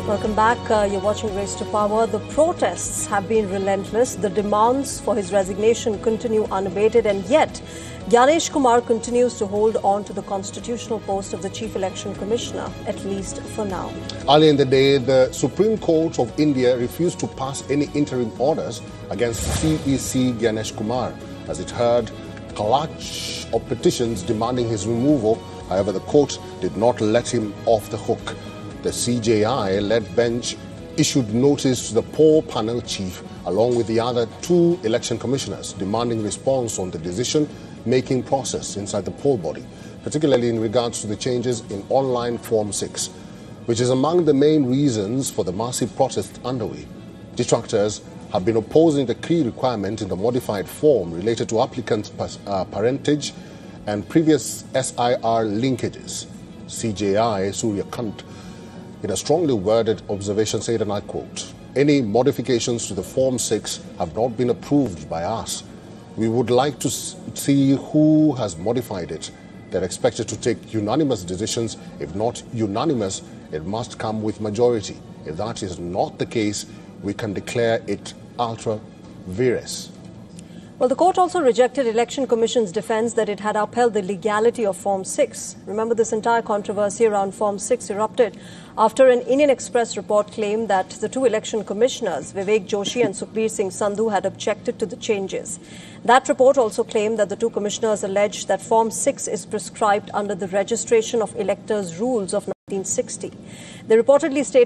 Welcome back. You're watching Race to Power. The protests have been relentless. The demands for his resignation continue unabated, and yet Gyanesh Kumar continues to hold on to the constitutional post of the Chief Election Commissioner, at least for now. Earlier in the day, the Supreme Court of India refused to pass any interim orders against CEC Gyanesh Kumar as it heard a collage of petitions demanding his removal. However, the court did not let him off the hook. The CJI-led bench issued notice to the poll panel chief along with the other two election commissioners demanding response on the decision-making process inside the poll body, particularly in regards to the changes in online Form 6, which is among the main reasons for the massive protest underway. Detractors have been opposing the key requirement in the modified form related to applicants' parentage and previous SIR linkages. CJI Surya Kant, in a strongly worded observation, said, and I quote, "Any modifications to the Form 6 have not been approved by us. We would like to see who has modified it. They're expected to take unanimous decisions. If not unanimous, it must come with majority. If that is not the case, we can declare it ultra vires." Well, the court also rejected Election Commission's defense that it had upheld the legality of Form 6. Remember, this entire controversy around Form 6 erupted after an Indian Express report claimed that the two election commissioners, Vivek Joshi and Sukhbir Singh Sandhu, had objected to the changes. That report also claimed that the two commissioners alleged that Form 6 is prescribed under the Registration of Electors Rules of 1960. They reportedly stated